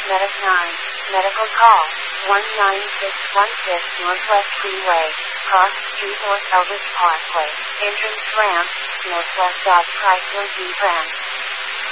Medic 9. Medical call. 19616 Northwest Freeway. Cross Street North Elvis Parkway. Entrance ramp. Northwest Dodge Chrysler Jeep Ram.